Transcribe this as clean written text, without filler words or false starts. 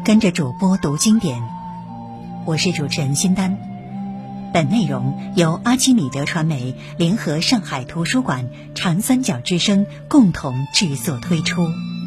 跟着主播读经典，我是主持人欣丹。本内容由阿基米德传媒联合上海图书馆长三角之声共同制作推出。